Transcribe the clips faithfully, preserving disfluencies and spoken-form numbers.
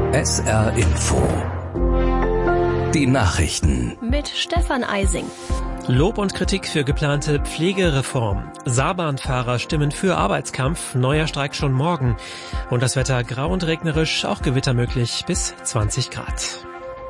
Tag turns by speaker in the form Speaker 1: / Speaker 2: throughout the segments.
Speaker 1: S R Info. Die Nachrichten.
Speaker 2: Mit Stefan Eising.
Speaker 3: Lob und Kritik für geplante Pflegereform. Saarbahnfahrer stimmen für Arbeitskampf. Neuer Streik schon morgen. Und das Wetter grau und regnerisch, auch Gewitter möglich bis zwanzig Grad.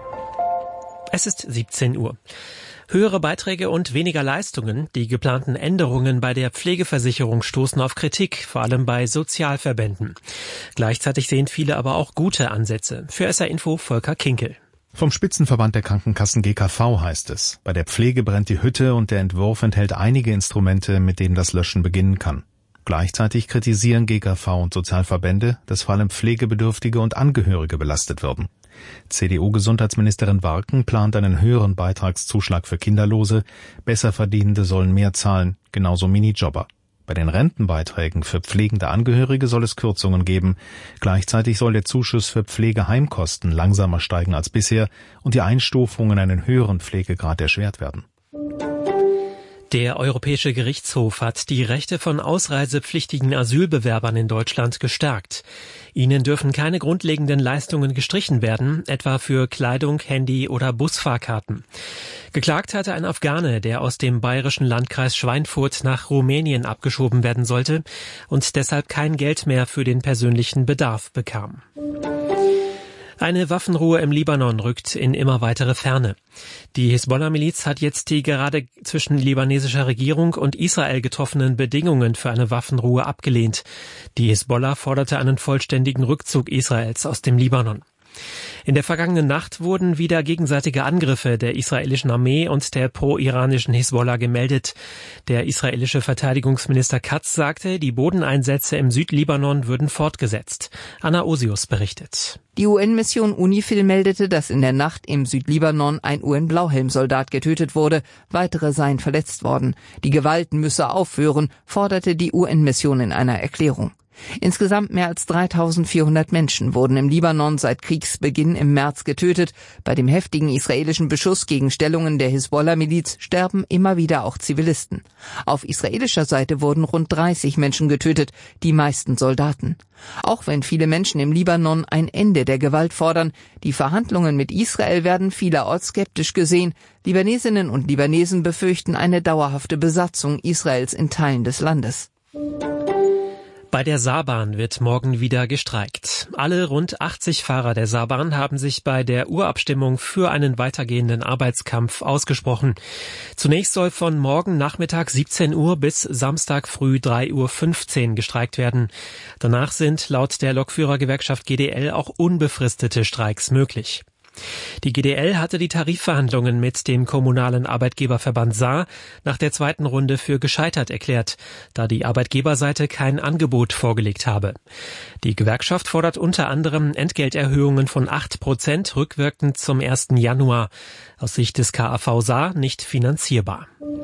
Speaker 3: Es ist siebzehn Uhr. Höhere Beiträge und weniger Leistungen. Die geplanten Änderungen bei der Pflegeversicherung stoßen auf Kritik, vor allem bei Sozialverbänden. Gleichzeitig sehen viele aber auch gute Ansätze. Für S R Info Volker Kinkel.
Speaker 4: Vom Spitzenverband der Krankenkassen G K V heißt es: Bei der Pflege brennt die Hütte und der Entwurf enthält einige Instrumente, mit denen das Löschen beginnen kann. Gleichzeitig kritisieren G K V und Sozialverbände, dass vor allem Pflegebedürftige und Angehörige belastet würden. C D U-Gesundheitsministerin Warken plant einen höheren Beitragszuschlag für Kinderlose. Besserverdienende sollen mehr zahlen, genauso Minijobber. Bei den Rentenbeiträgen für pflegende Angehörige soll es Kürzungen geben. Gleichzeitig soll der Zuschuss für Pflegeheimkosten langsamer steigen als bisher und die Einstufung in einen höheren Pflegegrad erschwert werden.
Speaker 3: Der Europäische Gerichtshof hat die Rechte von ausreisepflichtigen Asylbewerbern in Deutschland gestärkt. Ihnen dürfen keine grundlegenden Leistungen gestrichen werden, etwa für Kleidung, Handy oder Busfahrkarten. Geklagt hatte ein Afghane, der aus dem bayerischen Landkreis Schweinfurt nach Rumänien abgeschoben werden sollte und deshalb kein Geld mehr für den persönlichen Bedarf bekam. Eine Waffenruhe im Libanon rückt in immer weitere Ferne. Die Hisbollah-Miliz hat jetzt die gerade zwischen libanesischer Regierung und Israel getroffenen Bedingungen für eine Waffenruhe abgelehnt. Die Hisbollah forderte einen vollständigen Rückzug Israels aus dem Libanon. In der vergangenen Nacht wurden wieder gegenseitige Angriffe der israelischen Armee und der pro-iranischen Hisbollah gemeldet. Der israelische Verteidigungsminister Katz sagte, die Bodeneinsätze im Südlibanon würden fortgesetzt. Anna Osius berichtet.
Speaker 5: Die U N-Mission UNIFIL meldete, dass in der Nacht im Südlibanon ein U N-Blauhelmsoldat getötet wurde. Weitere seien verletzt worden. Die Gewalt müsse aufhören, forderte die U N-Mission in einer Erklärung. Insgesamt mehr als dreitausendvierhundert Menschen wurden im Libanon seit Kriegsbeginn im März getötet. Bei dem heftigen israelischen Beschuss gegen Stellungen der Hisbollah-Miliz sterben immer wieder auch Zivilisten. Auf israelischer Seite wurden rund dreißig Menschen getötet, die meisten Soldaten. Auch wenn viele Menschen im Libanon ein Ende der Gewalt fordern, die Verhandlungen mit Israel werden vielerorts skeptisch gesehen. Libanesinnen und Libanesen befürchten eine dauerhafte Besatzung Israels in Teilen des Landes.
Speaker 3: Bei der Saarbahn wird morgen wieder gestreikt. Alle rund achtzig Fahrer der Saarbahn haben sich bei der Urabstimmung für einen weitergehenden Arbeitskampf ausgesprochen. Zunächst soll von morgen Nachmittag siebzehn Uhr bis Samstag früh drei Uhr fünfzehn gestreikt werden. Danach sind laut der Lokführergewerkschaft G D L auch unbefristete Streiks möglich. Die G D L hatte die Tarifverhandlungen mit dem kommunalen Arbeitgeberverband Saar nach der zweiten Runde für gescheitert erklärt, da die Arbeitgeberseite kein Angebot vorgelegt habe. Die Gewerkschaft fordert unter anderem Entgelterhöhungen von acht Prozent rückwirkend zum ersten Januar. Aus Sicht des K A V Saar nicht finanzierbar.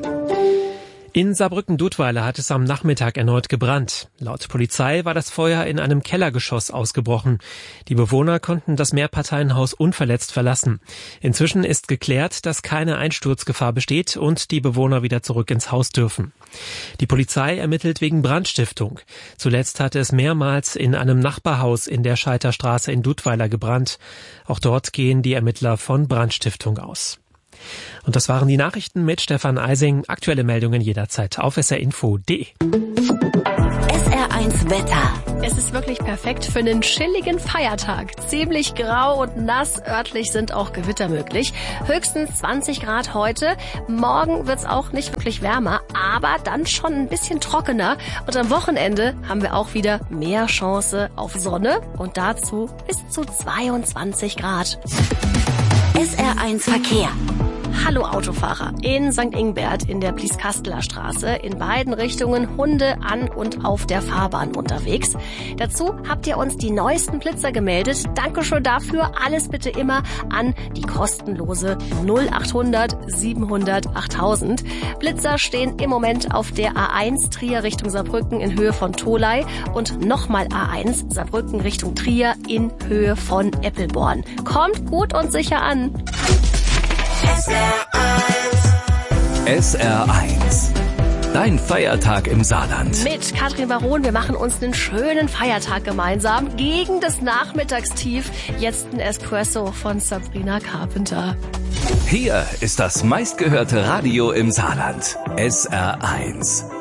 Speaker 3: In Saarbrücken-Dudweiler hat es am Nachmittag erneut gebrannt. Laut Polizei war das Feuer in einem Kellergeschoss ausgebrochen. Die Bewohner konnten das Mehrparteienhaus unverletzt verlassen. Inzwischen ist geklärt, dass keine Einsturzgefahr besteht und die Bewohner wieder zurück ins Haus dürfen. Die Polizei ermittelt wegen Brandstiftung. Zuletzt hatte es mehrmals in einem Nachbarhaus in der Scheiterstraße in Dudweiler gebrannt. Auch dort gehen die Ermittler von Brandstiftung aus. Und das waren die Nachrichten mit Stefan Eising. Aktuelle Meldungen jederzeit auf S R Info punkt de.
Speaker 2: S R eins Wetter. Es ist wirklich perfekt für einen chilligen Feiertag. Ziemlich grau und nass, örtlich sind auch Gewitter möglich. Höchstens zwanzig Grad heute. Morgen wird's auch nicht wirklich wärmer, aber dann schon ein bisschen trockener. Und am Wochenende haben wir auch wieder mehr Chance auf Sonne und dazu bis zu zweiundzwanzig Grad.
Speaker 6: S R eins Verkehr.
Speaker 2: Hallo Autofahrer. In Sankt Ingbert in der Blieskasseler Straße in beiden Richtungen Hunde an und auf der Fahrbahn unterwegs. Dazu habt ihr uns die neuesten Blitzer gemeldet. Dankeschön dafür. Alles bitte immer an die kostenlose null achthundert siebenhundert achttausend. Blitzer stehen im Moment auf der A eins Trier Richtung Saarbrücken in Höhe von Tholey und nochmal A eins Saarbrücken Richtung Trier in Höhe von Eppelborn. Kommt gut und sicher an.
Speaker 1: S R eins Dein Feiertag im Saarland.
Speaker 2: Mit Katrin Baron, wir machen uns einen schönen Feiertag gemeinsam gegen das Nachmittagstief. Jetzt ein Espresso von Sabrina Carpenter.
Speaker 1: Hier ist das meistgehörte Radio im Saarland. S R eins.